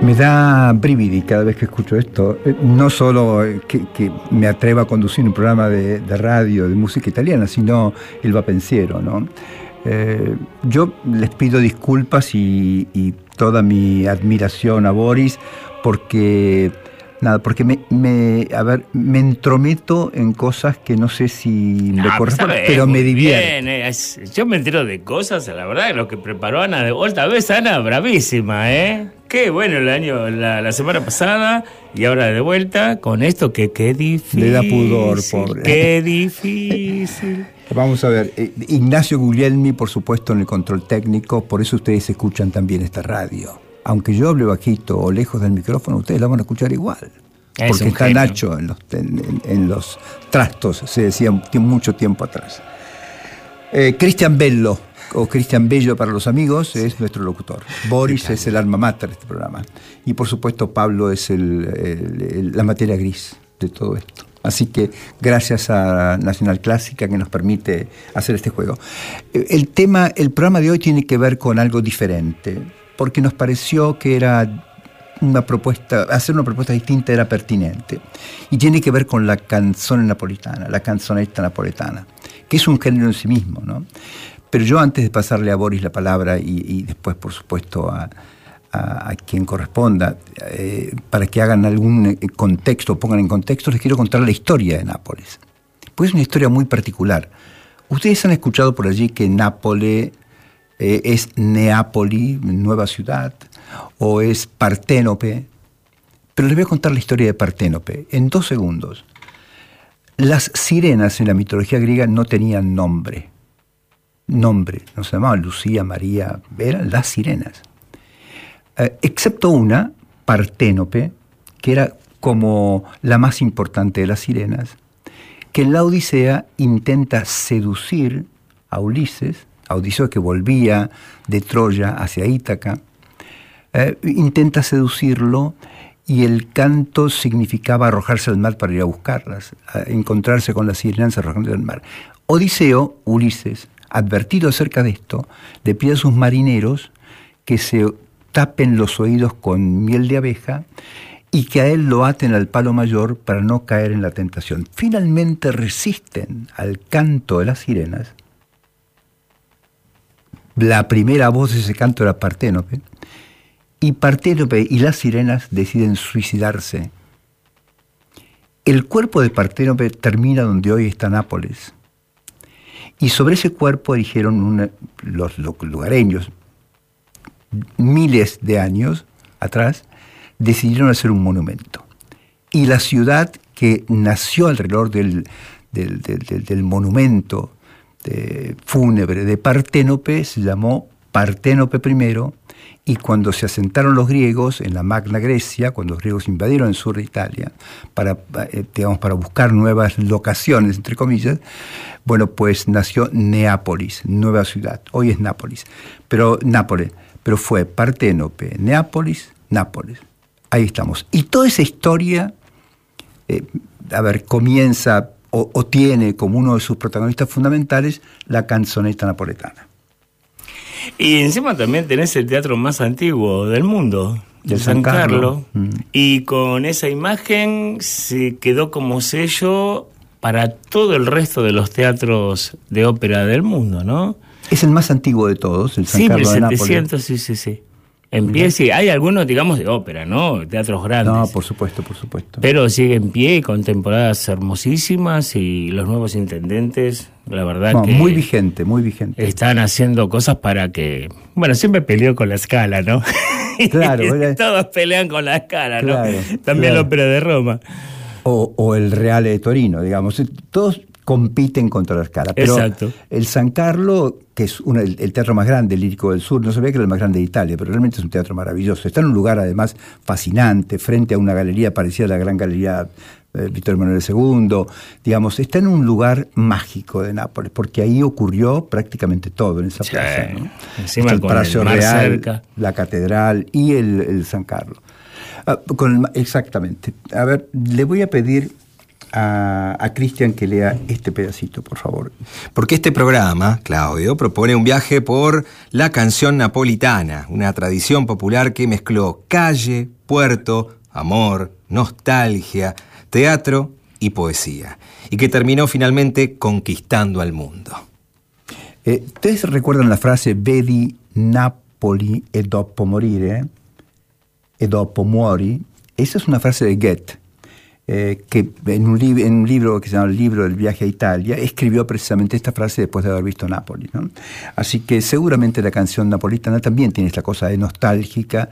Me da brividi cada vez que escucho esto. No solo que me atreva a conducir un programa de radio de música italiana, sino el vapensiero, ¿no? Yo les pido disculpas y toda mi admiración a Boris porque me entrometo en cosas que no sé si me corresponden, pero me divierte. Yo me entero de cosas, la verdad, lo que preparó Ana de vuelta. ¿Ves, Ana? Bravísima, ¿eh? Qué bueno la semana pasada y ahora de vuelta con esto que qué difícil. Le da pudor, pobre. Qué difícil. Vamos a ver, Ignacio Guglielmi, por supuesto, en el control técnico, por eso ustedes escuchan también esta radio. Aunque yo hable bajito o lejos del micrófono, ustedes la van a escuchar igual. Porque está genio. Nacho en los trastos, se decía mucho tiempo atrás. Cristian Bello, o Cristian Bello para los amigos, es nuestro locutor. Boris es el alma mater de este programa. Y por supuesto Pablo es la materia gris de todo esto. Así que gracias a Nacional Clásica que nos permite hacer este juego. El programa de hoy tiene que ver con algo diferente, porque nos pareció que hacer una propuesta distinta era pertinente. Y tiene que ver con la canzone napolitana, la canzonetta napoletana, que es un género en sí mismo, ¿no? Pero yo, antes de pasarle a Boris la palabra y después, por supuesto, a quien corresponda, para que hagan algún contexto, pongan en contexto, les quiero contar la historia de Nápoles. Pues es una historia muy particular. Ustedes han escuchado por allí que Nápoles es Neapoli, nueva ciudad, o es Parténope, pero les voy a contar la historia de Parténope en 2 segundos. Las sirenas en la mitología griega no tenían nombre, no se llamaban Lucía, María, eran las sirenas. Excepto una, Parténope, que era como la más importante de las sirenas, que en la Odisea intenta seducir a Ulises, a Odiseo que volvía de Troya hacia Ítaca, intenta seducirlo y el canto significaba arrojarse al mar para ir a buscarlas, a encontrarse con las sirenas arrojándose al mar. Odiseo, Ulises, advertido acerca de esto, le pide a sus marineros que se tapen los oídos con miel de abeja y que a él lo aten al palo mayor para no caer en la tentación. Finalmente resisten al canto de las sirenas. La primera voz de ese canto era Parténope, y Parténope y las sirenas deciden suicidarse. El cuerpo de Parténope termina donde hoy está Nápoles, y sobre ese cuerpo erigieron los lugareños, miles de años atrás, decidieron hacer un monumento. Y la ciudad que nació alrededor del monumento fúnebre de Parténope se llamó Parténope I, y cuando se asentaron los griegos en la Magna Grecia, cuando los griegos invadieron el sur de Italia para buscar nuevas locaciones, entre comillas, bueno, pues nació Neápolis, nueva ciudad. Hoy es Nápoles, pero fue Parténope, Neápolis, Nápoles. Ahí estamos. Y toda esa historia, comienza o tiene como uno de sus protagonistas fundamentales la canzonetta napoletana. Y encima también tenés el teatro más antiguo del mundo, de San Carlo. Y con esa imagen se quedó como sello para todo el resto de los teatros de ópera del mundo, ¿no? Es el más antiguo de todos, el San Carlo de Nápoles. 1700, sí. En pie, sí. Hay algunos, digamos, de ópera, ¿no? Teatros grandes. No, por supuesto. Pero sigue en pie y con temporadas hermosísimas, y los nuevos intendentes, la verdad que... Muy vigente. Están haciendo cosas para que... Bueno, siempre peleó con la Scala, ¿no? Claro. Todos pelean con la Scala, ¿no? Claro, también la ópera de Roma. O el Reale de Torino, digamos. Todos compiten contra la Scala. Pero exacto. El San Carlo, que es el teatro más grande lírico del sur, no sabía que era el más grande de Italia, pero realmente es un teatro maravilloso. Está en un lugar además fascinante, frente a una galería parecida a la Gran Galería Vittorio Emanuele II. Digamos, está en un lugar mágico de Nápoles, porque ahí ocurrió prácticamente todo en esa plaza, ¿no? Encima el con Palacio el mar Real, cerca, la catedral y el San Carlo. Exactamente. A ver, le voy a pedir a Cristian que lea este pedacito, por favor. Porque este programa, Claudio, propone un viaje por la canción napolitana, una tradición popular que mezcló calle, puerto, amor, nostalgia, teatro y poesía, y que terminó finalmente conquistando al mundo. ¿Ustedes recuerdan la frase Vedi Napoli e dopo morire? E dopo muori? Esa es una frase de Goethe. Que en un libro que se llama El libro del viaje a Italia escribió precisamente esta frase después de haber visto Nápoles, ¿no? Así que seguramente la canción napolitana también tiene esta cosa de nostalgia,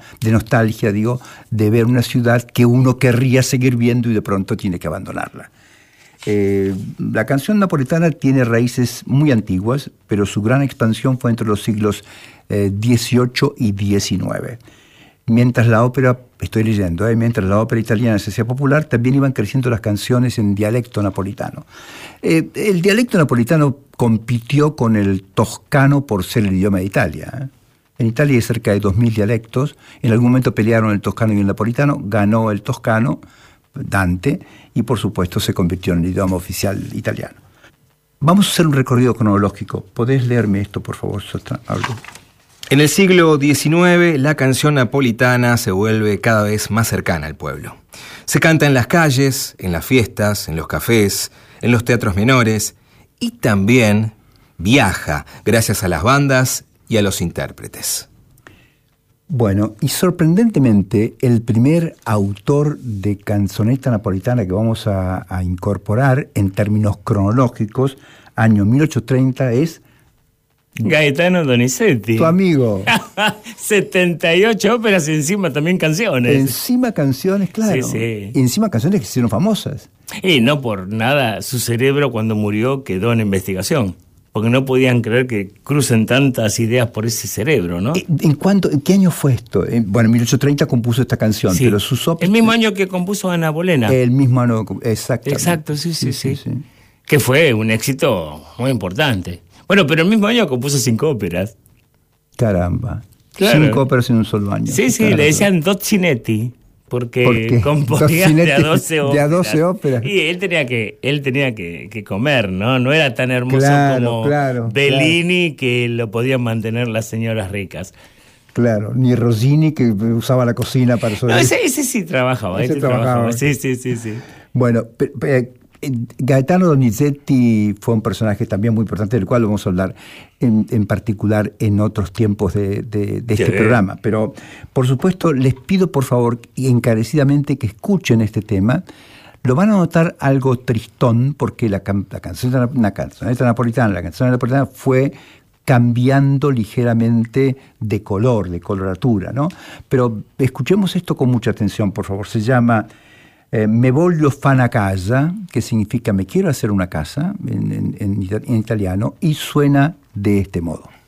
de ver una ciudad que uno querría seguir viendo y de pronto tiene que abandonarla. La canción napolitana tiene raíces muy antiguas, pero su gran expansión fue entre los siglos XVIII y XIX. Mientras la ópera, estoy leyendo, mientras la ópera italiana se hacía popular, también iban creciendo las canciones en dialecto napolitano. El dialecto napolitano compitió con el toscano por ser el idioma de Italia. En Italia hay cerca de 2.000 dialectos. En algún momento pelearon el toscano y el napolitano. Ganó el toscano, Dante, y por supuesto se convirtió en el idioma oficial italiano. Vamos a hacer un recorrido cronológico. ¿Podés leerme esto, por favor, algo? En el siglo XIX, la canción napolitana se vuelve cada vez más cercana al pueblo. Se canta en las calles, en las fiestas, en los cafés, en los teatros menores y también viaja gracias a las bandas y a los intérpretes. Bueno, y sorprendentemente, el primer autor de canzoneta napolitana que vamos a incorporar en términos cronológicos, año 1830, es Gaetano Donizetti. Tu amigo. 78 óperas y encima también canciones. Encima canciones, claro. Sí, sí. Y encima canciones que se hicieron famosas. Y no por nada, su cerebro cuando murió quedó en investigación. Porque no podían creer que crucen tantas ideas por ese cerebro, ¿no? ¿En qué año fue esto? Bueno, en 1830 compuso esta canción, sí, pero sus óperas... El mismo año que compuso Ana Bolena. El mismo año, exactamente. Exacto, sí. Que fue un éxito muy importante. Bueno, pero el mismo año compuso 5 óperas. Caramba. Claro. 5 óperas en un solo año. Sí, Caramba. Le decían Dozzinetti. Porque componía de a 12 óperas. De a 12 óperas. Y él tenía que comer, ¿no? No era tan hermoso como Bellini, que lo podían mantener las señoras ricas. Claro, ni Rossini, que usaba la cocina para sobrevivir. No, ese sí trabajaba. Ese trabajaba. Sí. Bueno, Gaetano Donizetti fue un personaje también muy importante, del cual vamos a hablar en particular en otros tiempos de este programa. Pero, por supuesto, les pido por favor y encarecidamente que escuchen este tema. Lo van a notar algo tristón, porque la canción napolitana fue cambiando ligeramente de color, de coloratura, ¿no? Pero escuchemos esto con mucha atención, por favor. Se llama Me voglio fare una casa, que significa me quiero hacer una casa en italiano, y suena de este modo.